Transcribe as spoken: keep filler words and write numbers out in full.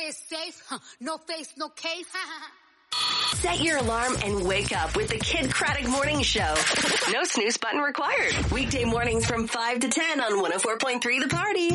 play it safe. Huh. No face, no case. Set your alarm and wake up with the Kid Craddock Morning Show. No snooze button required. Weekday mornings from five to ten on one oh four point three The Party.